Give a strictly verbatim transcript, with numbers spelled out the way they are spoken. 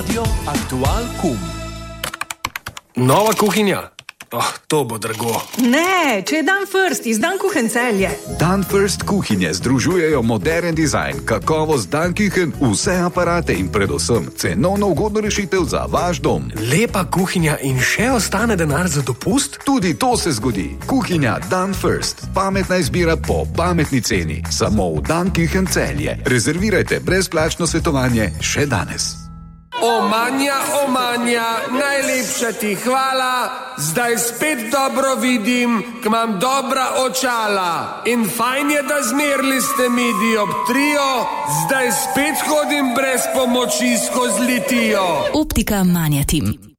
Aktual kum. Nova kuhinja? Oh, to bo drago. Ne, če je Dan First iz Dan Kuchen Celje. Dan First kuhinje združujejo modern dizajn, kakovost Dan Kuchen, vse aparate in predvsem cenovno ugodno rešitev za vaš dom. Lepa kuhinja in še ostane denar za dopust? Tudi to se zgodi. Kuhinja Dan First. Pametna izbira po pametni ceni. Samo v Dan Kuchen Celje. Rezervirajte brezplačno svetovanje še danes. Omanja, omanja, najlepša ti hvala, zdaj spet dobro vidim, k imam dobra očala. In fajn je, da zmerli ste mi dioptrijo, zdaj spet hodim brez pomoči skozi litijo. Optika Manja Team.